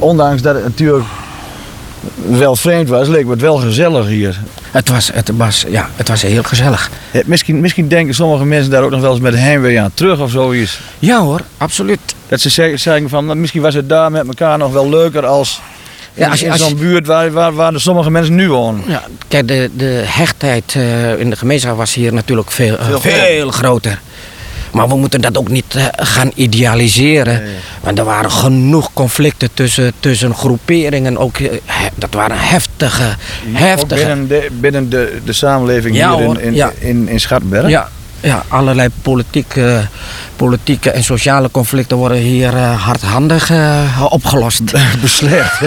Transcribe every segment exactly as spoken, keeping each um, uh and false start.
ondanks dat het natuurlijk wel vreemd was, leek me het wel gezellig hier. Het was, het was, ja, het was heel gezellig. Ja, misschien, misschien denken sommige mensen daar ook nog wel eens met heimwee aan terug of zoiets. Ja hoor, absoluut. Dat ze zeggen, zeggen van, nou, misschien was het daar met elkaar nog wel leuker als in, Ja, als je- in als zo'n je- buurt waar, waar, waar de sommige mensen nu wonen. Ja, kijk, de, de hechtheid eh, in de gemeenschap was hier natuurlijk veel, eh, Veel veel, groter. Maar we moeten dat ook niet eh, gaan idealiseren. Nee. Want er waren genoeg conflicten tussen, tussen groeperingen. Ook, eh, he- dat waren heftige, Ook heftige... binnen de, binnen de, de samenleving Ja, hier hoor, in, in, ja. in, in Schattenberg. Ja, ja, allerlei politieke, politieke en sociale conflicten worden hier eh, hardhandig eh, opgelost. Beslecht.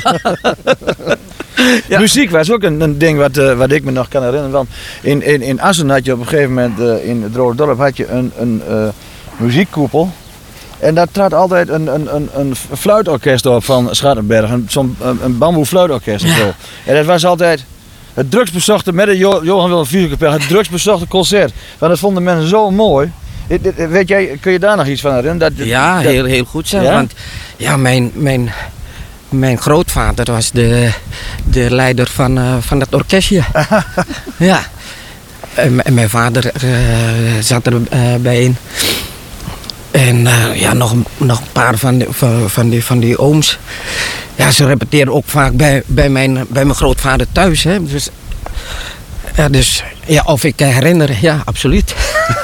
Ja. Muziek was ook een, een ding wat, uh, wat ik me nog kan herinneren. Want in, in, in Assen had je op een gegeven moment, uh, in het Rode Dorp, had je een, een uh, muziekkoepel. En daar trad altijd een, een, een, een fluitorkest op van Schattenberg. Een, zo'n een, een bamboe fluitorkest of Ja. zo. En dat was altijd het drugsbezochte, met de Jo- Johan Willem Vierkapel, het drugsbezochte concert. Want dat vonden mensen zo mooi. Dit- dit- Weet jij, kun je daar nog iets van herinneren? Dat, Ja, dat- heel, heel goed zo. Ja? Want ja, mijn, mijn, mijn grootvader was de, de leider van, uh, van dat orkestje. Ja. En, en mijn vader uh, zat er uh, bij in. En uh, ja, nog, een- nog een paar van die, van, van, die, van die ooms. Ja, ze repeteerden ook vaak bij, bij, mijn, bij mijn grootvader thuis. Hè. Dus, ja, dus ja, of ik kan herinneren, ja, absoluut.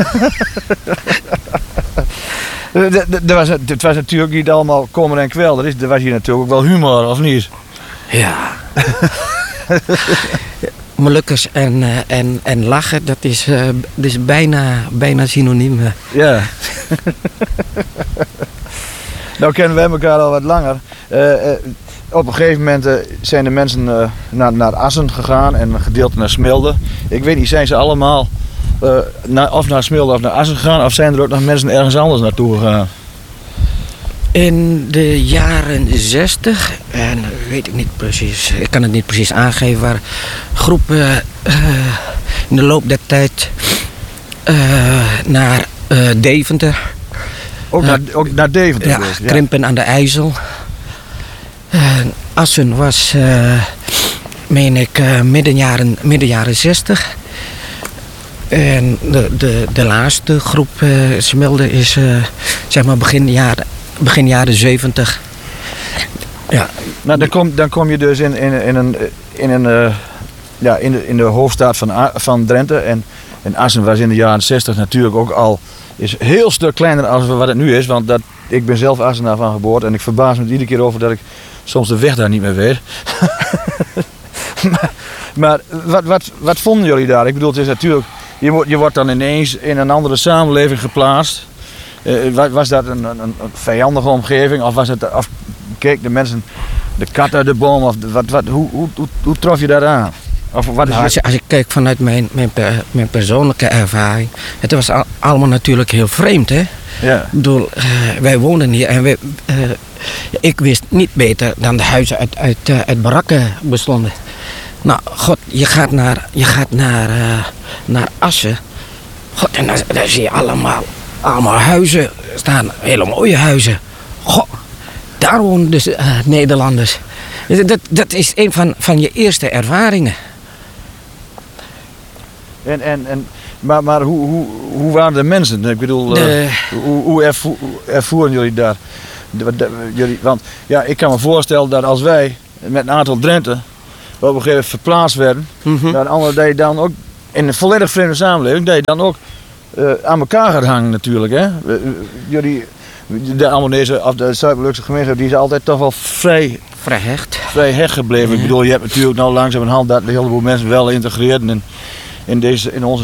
Eh, d- d- er was, het was natuurlijk niet allemaal kommer en kwel. Er, is, er was hier natuurlijk ook wel humor, of niet? Ja. Molukkers en, eh, en, en lachen, dat is, eh, dat is bijna, bijna synoniem. eh. Ja. Nou kennen wij elkaar al wat langer. Eh, eh, op een gegeven moment eh, zijn de mensen eh, naar, naar Assen gegaan en een gedeelte naar Smilde. Ik weet niet, zijn ze allemaal eh, naar, of naar Smilde of naar Assen gegaan? Of zijn er ook nog mensen ergens anders naartoe gegaan? In de jaren zestig, en weet ik niet precies, ik kan het niet precies aangeven, waar groepen eh, in de loop der tijd eh, naar eh, Deventer, Ook, Ja. naar, ook naar Deventer ja, dus, ja. Krimpen aan de IJssel. Eh, Assen was, eh, meen ik, eh, midden, jaren, midden jaren zestig. En de, de, de laatste groep eh Smilde is eh, zeg maar begin jaren, begin jaren zeventig. Ja, Nou, dan kom, dan kom je dus in, in, in een, in een eh, ja, in de, in de hoofdstad van, A- van Drenthe. En, en Assen was in de jaren zestig natuurlijk ook al is een heel stuk kleiner dan wat het nu is. Want dat, ik ben zelf Assenaar van geboorte en ik verbaas me er iedere keer over dat ik soms de weg daar niet meer weet. maar maar wat, wat, wat vonden jullie daar? Ik bedoel, het is natuurlijk, je wordt, je wordt dan ineens in een andere samenleving geplaatst. Eh, wa- was dat een, een, een vijandige omgeving of was het, of keek de mensen de kat uit de boom? Of de- wat, wat, hoe, hoe, hoe, hoe trof je dat aan? Of wat is nou, je- als, je- als ik kijk vanuit mijn, mijn, per- mijn persoonlijke ervaring, het was al- allemaal natuurlijk heel vreemd, hè? ja. Ik bedoel, eh, wij woonden hier en wij, eh, ik wist niet beter dan de huizen uit, uit, eh, uit barakken bestonden. Nou, god, je gaat naar, je gaat naar, eh, naar Assen. God, en daar, daar zie je allemaal, allemaal huizen staan, hele mooie huizen. God, daar wonen dus eh, Nederlanders. Dat, dat is een van, van je eerste ervaringen. En, en, en, maar maar hoe, hoe, hoe waren de mensen? Ik bedoel, De- eh, hoe, hoe, ervoer, hoe ervoeren jullie daar? De- wat- de- jullie, want ja, ik kan me voorstellen dat als wij met een aantal Drenthe op een gegeven moment verplaatst werden, Mhm. naar een andere dat je dan ook in een volledig vreemde samenleving, dat je dan ook eh, aan elkaar gaat hangen natuurlijk. Hè? We- we- Jullie, de Albanese of de Zuid-Molukse gemeenschap, die is altijd toch wel vrij, Vrij hecht. vrij hecht gebleven. Ik bedoel, je hebt natuurlijk nou langzamerhand dat een heleboel mensen wel integreerd in, in, deze, in onze